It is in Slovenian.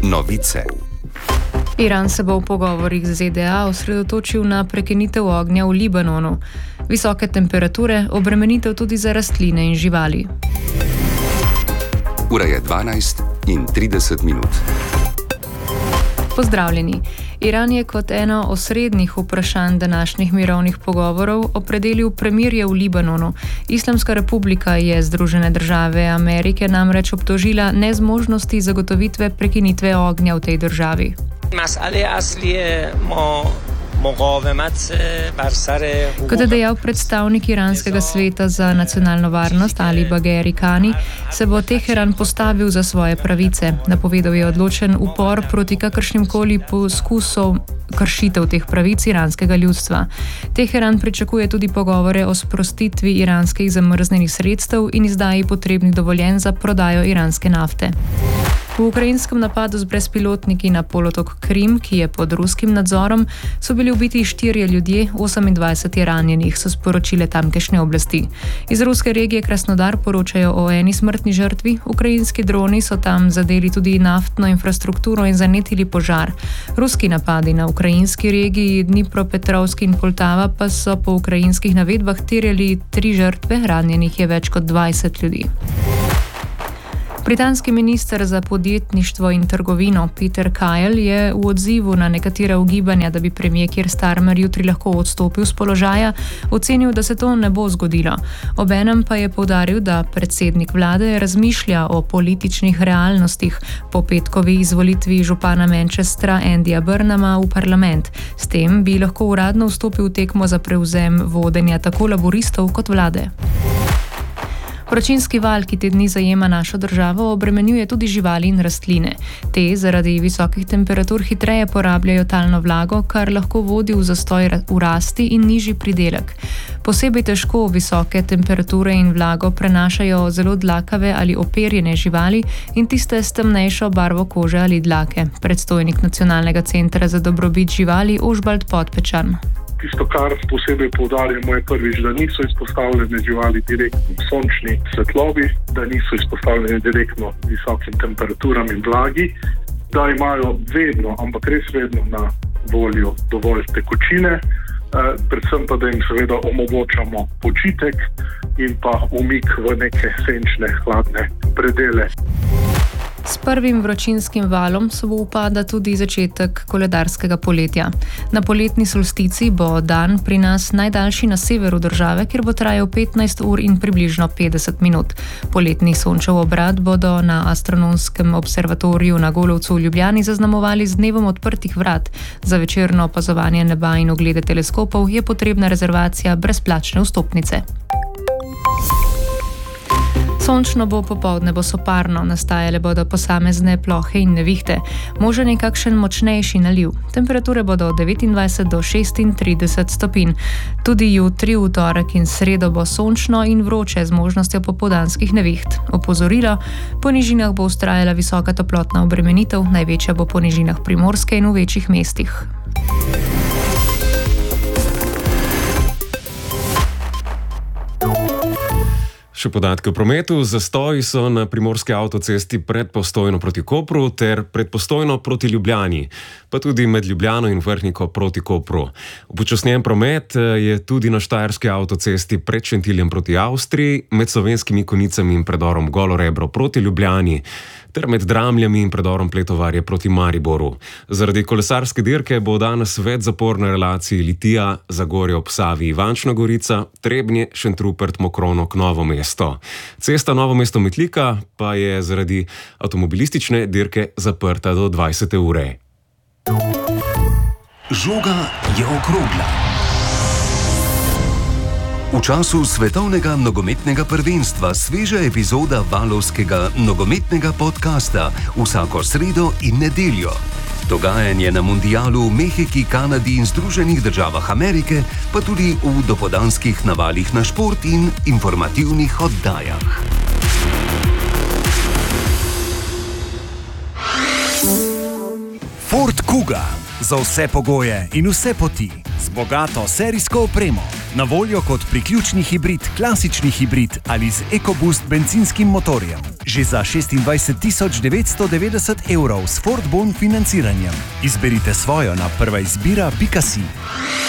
Novice. Iran se bo v pogovorih z ZDA osredotočil na prekinitev ognja v Libanonu. Visoke temperature, obremenitev tudi za rastline in živali. Ura je 12:30. Pozdravljeni. Iran je kot eno osrednjih vprašanj današnjih mirovnih pogovorov opredelil premirje v Libanonu. Islamska republika je Združene države Amerike namreč obtožila nezmožnosti zagotovitve prekinitve ognja v tej državi. Kot je dejal predstavnik iranskega sveta za nacionalno varnost Ali Bagheri Kani, se bo Teheran postavil za svoje pravice. Napovedal je odločen upor proti kakršnimkoli poskusom kršitev teh pravic iranskega ljudstva. Teheran pričakuje tudi pogovore o sprostitvi iranskih zamrznenih sredstev in izdaji potrebnih dovoljenj za prodajo iranske nafte. V ukrajinskem napadu z brezpilotniki na polotok Krim, ki je pod ruskim nadzorom, so bili ubiti 4 ljudje, 28 je ranjenih, so sporočile tamkajšnje oblasti. Iz ruske regije Krasnodar poročajo o eni smrtni žrtvi, ukrajinski droni so tam zadeli tudi naftno infrastrukturo in zanetili požar. Ruski napadi na ukrajinski regiji Dnipropetrovsk in Poltava pa so po ukrajinskih navedbah terjali 3 žrtve, ranjenih je več kot 20 ljudi. Britanski minister za podjetništvo in trgovino Peter Kyle je v odzivu na nekatera ugibanja, da bi premier Keir Starmer jutri lahko odstopil z položaja, ocenil, da se to ne bo zgodilo. Obenem pa je poudaril, da predsednik vlade razmišlja o političnih realnostih po petkovi izvolitvi župana Manchestra Andyja Burnhama v parlament. S tem bi lahko uradno vstopil v tekmo za prevzem vodenja tako laboristov kot vlade. Vročinski val, ki te dni zajema našo državo, obremenjuje tudi živali in rastline. Te zaradi visokih temperatur hitreje porabljajo talno vlago, kar lahko vodi v zastoj v rasti in nižji pridelek. Posebej težko visoke temperature in vlago prenašajo zelo dlakave ali operjene živali in tiste s temnejšo barvo kože ali dlake. Predstojnik Nacionalnega centra za dobrobit živali Ožbalt Podpečan. Tisto, kar posebej poudarjamo, je prvič, da niso izpostavljene živali direktno sončni svetlobi, da niso izpostavljene direktno visokim temperaturam in vlagi, da imajo vedno, ampak res vedno na voljo dovolj tekočine, predvsem pa, da jim seveda omogočamo počitek in pa umik v neke senčne, hladne predele. S prvim vročinskim valom se bo upada tudi začetek koledarskega poletja. Na poletni solstici bo dan pri nas najdaljši na severu države, kjer bo trajal 15 ur in približno 50 minut. Poletni sončev obrat bodo na Astronomskem observatoriju na Golovcu v Ljubljani zaznamovali z dnevom odprtih vrat. Za večerno opazovanje neba in oglede teleskopov je potrebna rezervacija brezplačne vstopnice. Sončno bo, popoldne bo soparno, nastajale bodo posamezne plohe in nevihte, možen je kakšen močnejši naliv. Temperature bodo od 29 do 36 stopinj. Tudi jutri, v torek in sredo bo sončno in vroče z možnostjo popoldanskih neviht. Opozorilo, po nižinah bo vztrajala visoka toplotna obremenitev, največja bo po nižinah Primorske in v večjih mestih. Še podatke o prometu. Zastoji so na primorski avtocesti pred Postojno proti Kopru ter pred Postojno proti Ljubljani, pa tudi med Ljubljano in Vrhniko proti Kopru. Upočasnjen promet je tudi na štajerski avtocesti pred Šentiljem proti Avstriji, med Slovenskimi Konicami in predorom Golo Rebro proti Ljubljani, ter med Dramljami in predorom Pletovarje proti Mariboru. Zaradi kolesarske dirke bo danes več zapor na relaciji Litija, Zagorje ob Savi, Ivančna Gorica, Trebnje, Šentrupert, Mokrovno, Novo mesto. Cesta Novo mesto-Metlika pa je zaradi avtomobilistične dirke zaprta do 20. ure. Žoga je okrogla. V času svetovnega nogometnega prvenstva sveža epizoda valovskega nogometnega podcasta vsako sredo in nedeljo. Dogajanje na mundialu v Mehiki, Kanadi in Združenih državah Amerike, pa tudi v dopoldanskih navalih na šport in informativnih oddajah. Ford Kuga. Za vse pogoje in vse poti. z bogato serijsko opremo. Na voljo kot priključni hibrid, klasični hibrid ali z EcoBoost bencinskim motorjem. Že za 26.990 € s Ford Bon financiranjem. Izberite svojo na prvaizbira.si.